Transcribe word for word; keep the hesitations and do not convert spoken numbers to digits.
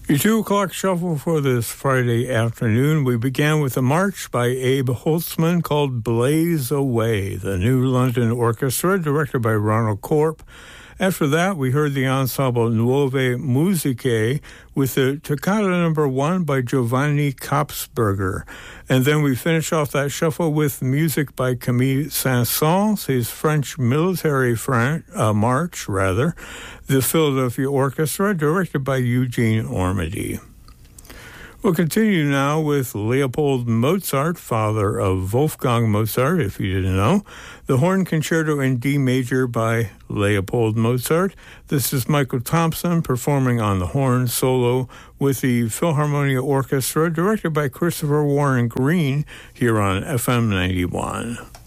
Your two o'clock shuffle for this Friday afternoon. We began with a march by Abe Holtzman called Blaze Away, the New London Orchestra, directed by Ronald Corp. After that, we heard the ensemble Nuove Musiche with the Toccata number one by Giovanni Kopsberger. And then we finish off that shuffle with music by Camille Saint-Saëns, his French military Fran- uh, march, rather, the Philadelphia Orchestra, directed by Eugene Ormandy. We'll continue now with Leopold Mozart, father of Wolfgang Mozart, if you didn't know. The Horn Concerto in D Major by Leopold Mozart. This is Michael Thompson performing on the horn solo with the Philharmonia Orchestra, directed by Christopher Warren Green, here on F M ninety-one.